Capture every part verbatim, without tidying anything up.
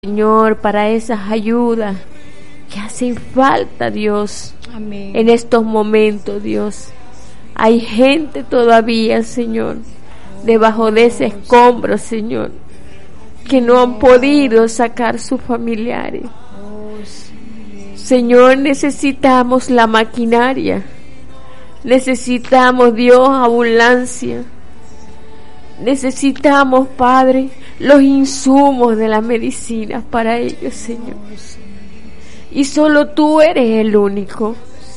Señor, para esas ayudas que hacen falta, Dios. Amén. En estos momentos, Dios. Hay gente todavía, Señor, debajo de ese escombro, Señor, que no han podido sacar sus familiares. Señor, necesitamos la maquinaria. Necesitamos, Dios, abundancia. Necesitamos, Padre, los insumos de la medicina para ellos, Señor. Y solo tú eres el único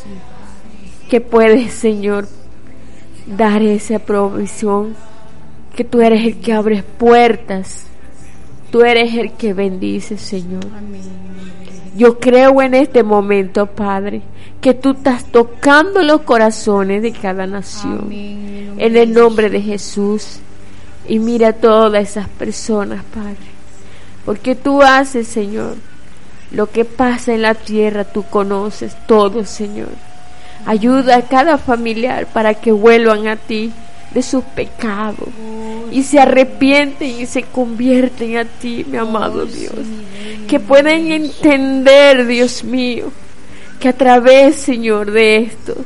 que puedes, Señor, dar esa provisión. Que tú eres el que abre puertas. Tú eres el que bendice, Señor. Yo creo en este momento, Padre, que tú estás tocando los corazones de cada nación. En el nombre de Jesús. Y mira a todas esas personas, Padre, porque tú haces, Señor, lo que pasa en la tierra, tú conoces todo, Señor. Ayuda a cada familiar para que vuelvan a ti de sus pecados y se arrepienten y se convierten a ti, mi amado Dios. Que puedan entender, Dios mío, que a través, Señor, de esto,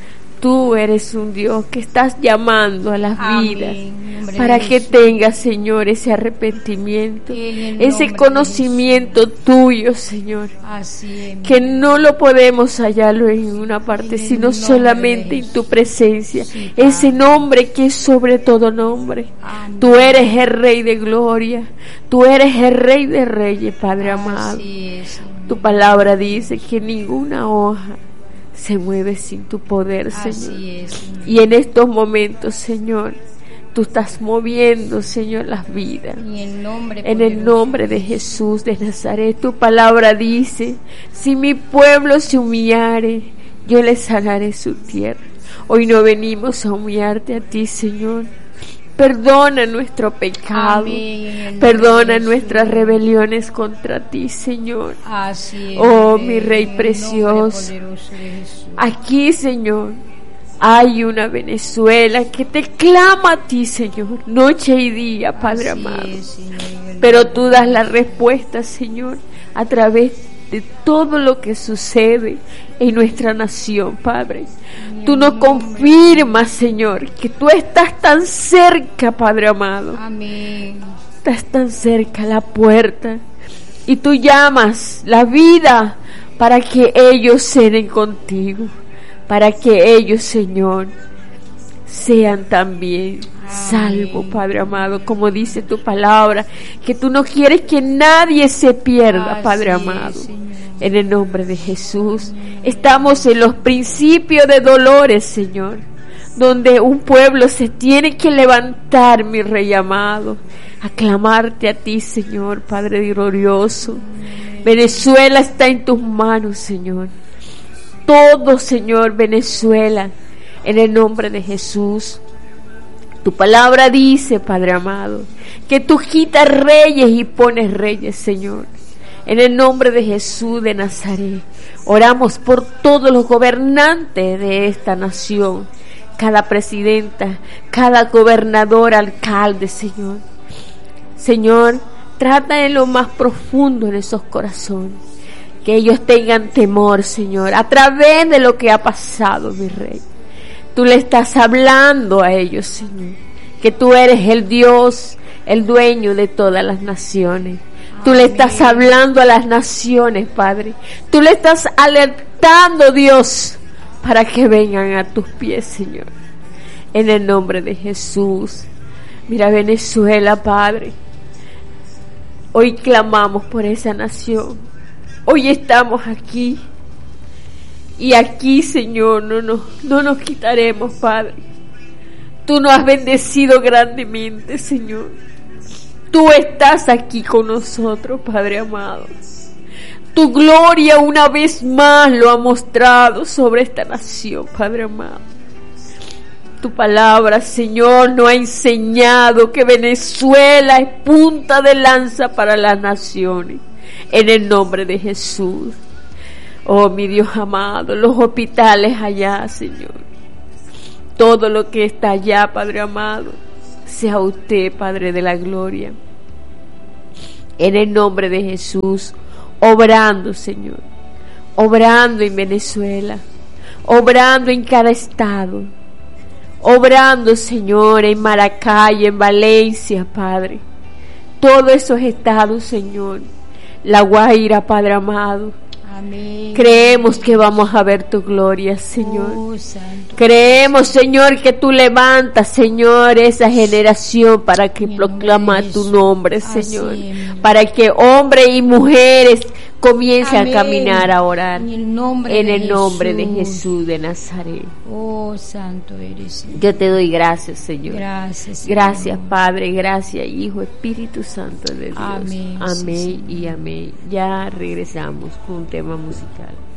tú eres un Dios que estás llamando a las vidas. Para que tengas, Señor, ese arrepentimiento, ese conocimiento tuyo, Señor, que no lo podemos hallarlo en una parte, sino solamente en tu presencia, ese nombre que es sobre todo nombre. Tú eres el Rey de gloria, tú eres el Rey de reyes, Padre amado. Tu palabra dice que ninguna hoja se mueve sin tu poder, Señor. Y en estos momentos, Señor, tú estás moviendo, Señor, las vidas. En el nombre de Jesús de Nazaret, tu palabra dice, si mi pueblo se humillare, yo le sanaré su tierra. Hoy no venimos a humillarte a ti, Señor. Perdona nuestro pecado. Amén. Perdona nuestras rebeliones contra ti, Señor. Así es, oh, mi Rey precioso. Aquí, Señor, hay una Venezuela que te clama a ti, Señor, noche y día, Padre Así amado. Es, Pero tú das la respuesta, Señor, a través de todo lo que sucede en nuestra nación, Padre. Tú nos confirmas, Señor, que tú estás tan cerca, Padre amado. Amén. Estás tan cerca a la puerta y tú llamas la vida para que ellos cenen contigo. Para que ellos, Señor, sean también salvos, Padre amado, como dice tu palabra, que tú no quieres que nadie se pierda, Así Padre amado. Es, en el nombre de Jesús, estamos en los principios de dolores, Señor, donde un pueblo se tiene que levantar, mi Rey amado, a clamarte a ti, Señor, Padre glorioso. Venezuela está en tus manos, Señor. Todo, Señor, Venezuela, en el nombre de Jesús. Tu palabra dice, Padre amado, que tú quitas reyes y pones reyes, Señor. En el nombre de Jesús de Nazaret, oramos por todos los gobernantes de esta nación, cada presidenta, cada gobernador, alcalde, Señor. Señor, trata en lo más profundo en esos corazones. Que ellos tengan temor, Señor, a través de lo que ha pasado, mi Rey. Tú le estás hablando a ellos, Señor, que tú eres el Dios, el dueño de todas las naciones. Amén. Tú le estás hablando a las naciones, Padre. Tú le estás alertando, Dios, para que vengan a tus pies, Señor. En el nombre de Jesús. Mira Venezuela, Padre. Hoy clamamos por esa nación. Hoy estamos aquí y aquí, Señor, no nos, no nos quitaremos, Padre. Tú nos has bendecido grandemente, Señor. Tú estás aquí con nosotros, Padre amado. Tu gloria una vez más lo ha mostrado sobre esta nación, Padre amado. Tu palabra, Señor, nos ha enseñado que Venezuela es punta de lanza para las naciones. En el nombre de Jesús. Oh, mi Dios amado, los hospitales allá, Señor. Todo lo que está allá, Padre amado, sea usted, Padre de la gloria. En el nombre de Jesús, obrando, Señor, obrando en Venezuela, obrando en cada estado, obrando, Señor, en Maracay, en Valencia, Padre, todos esos estados, Señor, La Guaira, Padre amado. Amén. Creemos que vamos a ver tu gloria, Señor. Oh, Santo. Creemos, Señor, que tú levantas, Señor, esa generación para que En el proclama nombre de tu Jesús. nombre, Así Señor. es. Para que hombres y mujeres comiencen Amén. a caminar, a orar. En el nombre En de el nombre de Jesús. Jesús de Nazaret. Oh, Santo eres, Señor. Yo te doy gracias, Señor. Gracias, Señor. Gracias, Padre, gracias, Hijo, Espíritu Santo de Dios. Amén, sí, Amén Señor. y amén. Ya regresamos con un tema musical.